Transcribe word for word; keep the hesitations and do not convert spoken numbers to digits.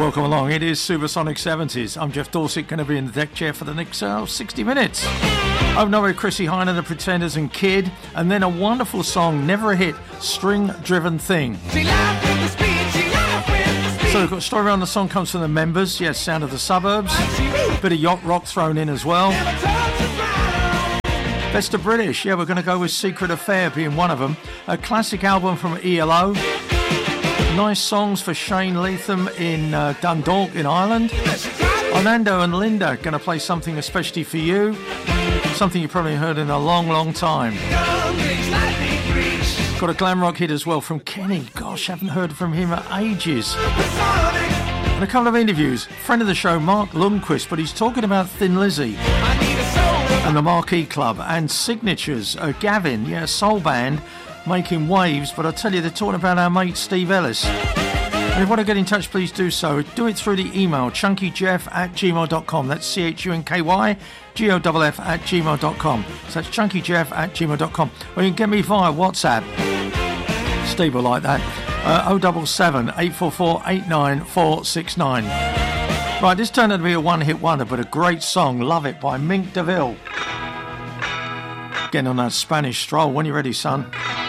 welcome along. It is Supersonic seventies. I'm Jeff Dorset, going to be in the deck chair for the next uh, sixty minutes. Open up with Chrissie Hynde, The Pretenders and Kid, and then a wonderful song, never a hit, String Driven Thing. So we've got a story around the song comes from the Members, yes, Sound of the Suburbs, a bit of yacht rock thrown in as well. Best of British, yeah, we're going to go with Secret Affair being one of them. A classic album from E L O. Nice songs for Shane Latham in uh, Dundalk in Ireland. Orlando and Linda going to play something especially for you. Something you've probably heard in a long, long time. Got a glam rock hit as well from Kenny. Gosh, haven't heard from him for ages. And a couple of interviews. Friend of the show, Mark Lundquist, but he's talking about Thin Lizzy and the Marquee Club and Signatures. Uh, Gavin, yeah, soul band, making waves, but I tell you, they're talking about our mate Steve Ellis. And if you want to get in touch, please do so. Do it through the email, chunkyjeff at gmail dot com. That's C H U N K Y G O F F at gmail dot com. So that's chunkyjeff at gmail dot com. Or you can get me via WhatsApp. Steve will like that. Uh, oh seven seven, eight four four, eight nine four six nine. Right, this turned out to be a one-hit wonder, but a great song. Love It by Mink DeVille. Getting on that Spanish stroll. When you're ready, son.